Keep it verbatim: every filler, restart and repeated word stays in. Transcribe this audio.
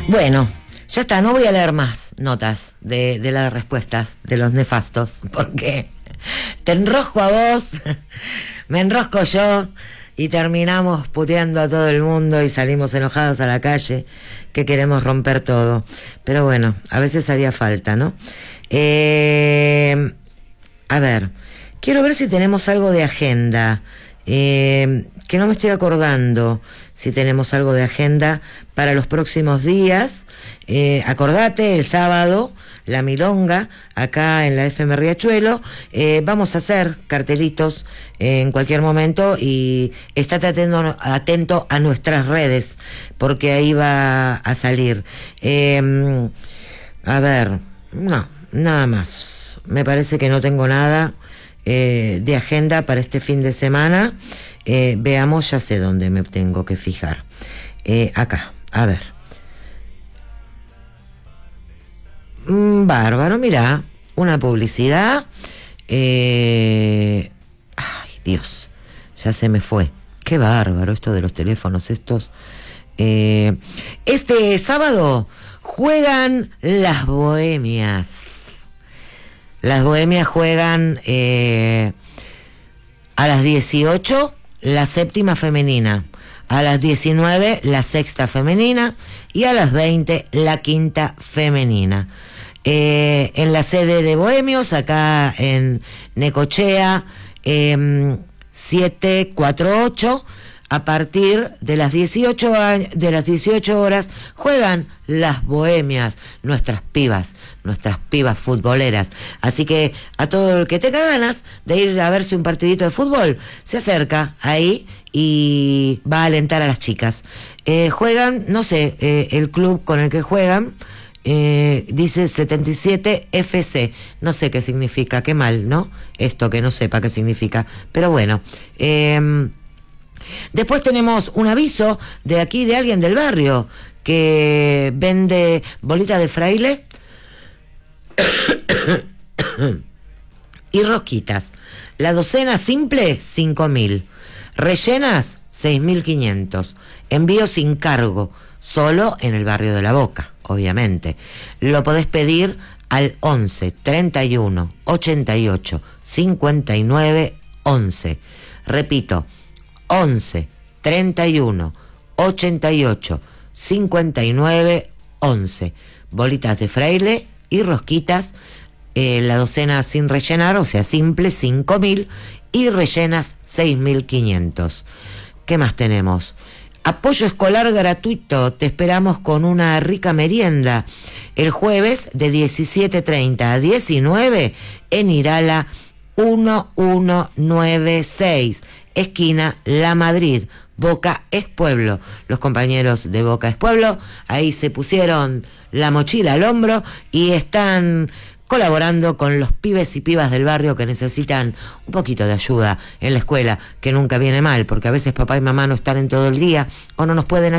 Bueno, ya está, no voy a leer más notas de, de las respuestas de los nefastos, porque te enrosco a vos, me enrosco yo y terminamos puteando a todo el mundo y salimos enojados a la calle, que queremos romper todo. Pero bueno, a veces haría falta, ¿no? Eh, a ver, quiero ver si tenemos algo de agenda. Eh, que no me estoy acordando si tenemos algo de agenda para los próximos días. Eh, acordate, el sábado, la milonga, acá en la F M Riachuelo. Eh, vamos a hacer cartelitos eh, en cualquier momento y estate atento, atento a nuestras redes, porque ahí va a salir. Eh, a ver, no, nada más. Me parece que no tengo nada Eh, de agenda para este fin de semana. Eh, veamos, ya sé dónde me tengo que fijar. Eh, acá, a ver. Mm, bárbaro, mirá, una publicidad. Eh, ay, Dios, ya se me fue. Qué bárbaro esto de los teléfonos estos. Eh, este sábado juegan las Bohemias. Las Bohemias juegan eh, a las dieciocho la séptima femenina, a las diecinueve la sexta femenina y a las veinte la quinta femenina. Eh, en la sede de Bohemios, acá en Necochea, eh, siete cuatro ocho, a partir de las dieciocho de las dieciocho horas juegan las Bohemias, nuestras pibas, nuestras pibas futboleras. Así que a todo el que tenga ganas de ir a verse un partidito de fútbol, se acerca ahí y va a alentar a las chicas. Eh, juegan, no sé, eh, el club con el que juegan eh, dice setenta y siete F C. No sé qué significa, qué mal, ¿no? Esto que no sepa qué significa. Pero bueno, eh, después tenemos un aviso de aquí de alguien del barrio que vende bolitas de fraile y rosquitas. La docena simple, cinco mil. Rellenas, seis mil quinientos. Envío sin cargo, solo en el barrio de La Boca, obviamente. Lo podés pedir al once, treinta y uno, ochenta y ocho, cincuenta y nueve, once. Repito, once, treinta y uno, ochenta y ocho, cincuenta y nueve, once. Bolitas de fraile y rosquitas, eh, la docena sin rellenar, o sea, simple, cinco mil, y rellenas, seis mil quinientos. ¿Qué más tenemos? Apoyo escolar gratuito, te esperamos con una rica merienda el jueves de diecisiete treinta a diecinueve en Irala mil ciento noventa y seis, esquina La Madrid. Boca es Pueblo. Los compañeros de Boca es Pueblo ahí se pusieron la mochila al hombro y están colaborando con los pibes y pibas del barrio que necesitan un poquito de ayuda en la escuela, que nunca viene mal, porque a veces papá y mamá no están en todo el día o no nos pueden ayudar.